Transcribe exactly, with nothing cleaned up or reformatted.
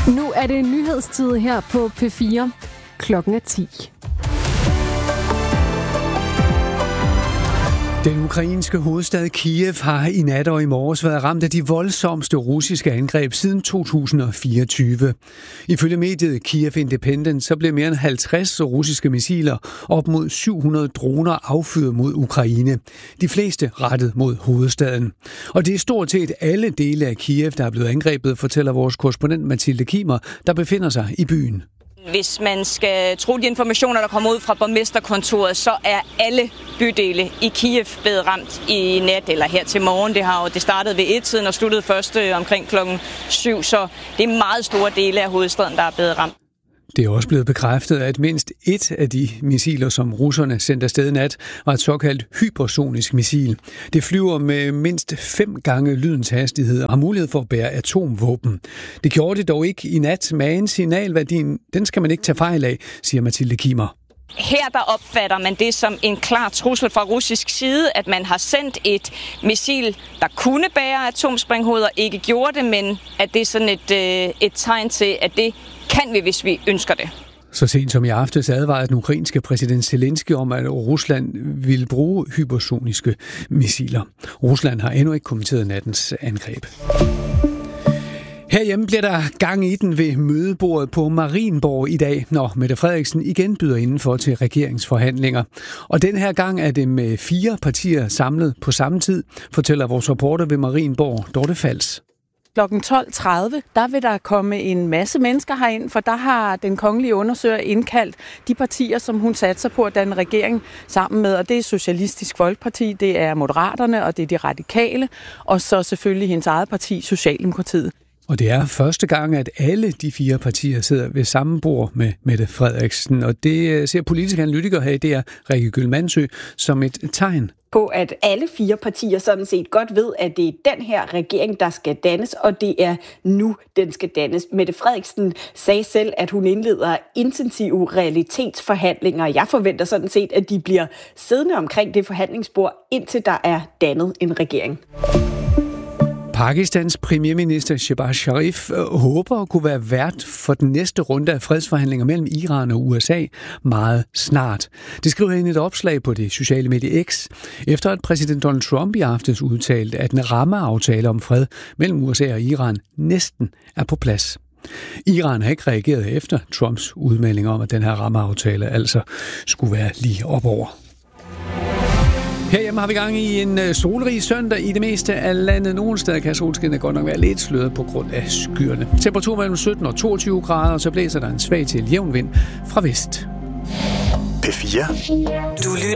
Nu er det nyhedstid her på P fire. Klokken er ti. Den ukrainske hovedstad Kiev har i nat og i morges været ramt af de voldsomste russiske angreb siden to tusind og fireogtyve. Ifølge mediet Kiev Independent så blev mere end halvtreds russiske missiler op mod syv hundrede droner affyret mod Ukraine. De fleste rettet mod hovedstaden. Og det er stort set alle dele af Kiev, der er blevet angrebet, fortæller vores korrespondent Mathilde Kimer, der befinder sig i byen. Hvis man skal tro de informationer, der kommer ud fra borgmesterkontoret, så er alle bydele i Kiev blevet ramt i nat eller her til morgen. Det har jo det startede ved et-tiden og sluttede først omkring klokken syv, så det er meget store dele af hovedstaden, der er blevet ramt. Det er også blevet bekræftet, at mindst et af de missiler, som russerne sendte afsted i nat, var et såkaldt hypersonisk missil. Det flyver med mindst fem gange lydens hastighed og har mulighed for at bære atomvåben. Det gjorde det dog ikke i nat, men signalværdien, den skal man ikke tage fejl af, siger Mathilde Kimer. Her der opfatter man det som en klar trussel fra russisk side, at man har sendt et missil, der kunne bære atomsprænghoveder, ikke gjorde det, men at det er sådan et, øh, et tegn til, at det kan vi, hvis vi ønsker det. Så sent som i aftes advarede den ukrainske præsident Zelensky om, at Rusland ville bruge hypersoniske missiler. Rusland har endnu ikke kommenteret nattens angreb. Herhjemme bliver der gang i den ved mødebordet på Marienborg i dag, når Mette Frederiksen igen byder indenfor til regeringsforhandlinger. Og den her gang er det med fire partier samlet på samme tid, fortæller vores reporter ved Marienborg, Dorte Fals. klokken tolv tredive, der vil der komme en masse mennesker herind, for der har den kongelige undersøger indkaldt de partier, som hun satser på at danne regering sammen med, og det er Socialistisk Folkeparti, det er Moderaterne, og det er de Radikale, og så selvfølgelig hendes eget parti, Socialdemokratiet. Og det er første gang, at alle de fire partier sidder ved samme bord med Mette Frederiksen. Og det ser politiske analytikere her i D R, Rikke Gyldmandsø, som et tegn på, at alle fire partier sådan set godt ved, at det er den her regering, der skal dannes, og det er nu, den skal dannes. Mette Frederiksen sagde selv, at hun indleder intensive realitetsforhandlinger. Jeg forventer sådan set, at de bliver siddende omkring det forhandlingsbord, indtil der er dannet en regering. Pakistans premierminister Shehbaz Sharif håber at kunne være vært for den næste runde af fredsforhandlinger mellem Iran og U S A meget snart. Det skriver han i et opslag på det sociale medie X, efter at præsident Donald Trump i aftes udtalte, at en rammeaftale om fred mellem U S A og Iran næsten er på plads. Iran har ikke reageret efter Trumps udmelding om, at den her rammeaftale altså skulle være lige op over. Herhjemme har vi gang i en solrig søndag i det meste af landet. Nogle steder kan solskinnet godt nok være lidt sløret på grund af skyerne. Temperatur mellem sytten og toogtyve grader, og så blæser der en svag til jævn vind fra vest. P fire. Du